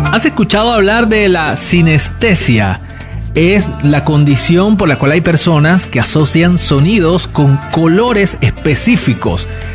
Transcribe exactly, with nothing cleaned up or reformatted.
¿Has escuchado hablar de la sinestesia? Es la condición por la cual hay personas que asocian sonidos con colores específicos.